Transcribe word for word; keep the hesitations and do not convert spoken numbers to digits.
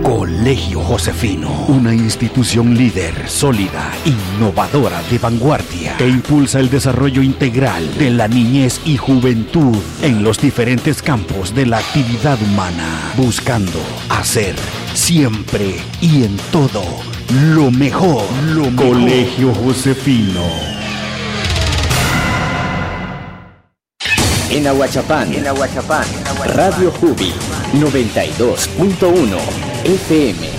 Colegio Josefino, una institución líder, sólida, innovadora, de vanguardia, que impulsa el desarrollo integral de la niñez y juventud en los diferentes campos de la actividad humana, buscando hacer siempre y en todo lo mejor. Lo mejor. Colegio Josefino. En Aguachapán, en Aguachapán, Radio Jubi noventa y dos punto uno F M.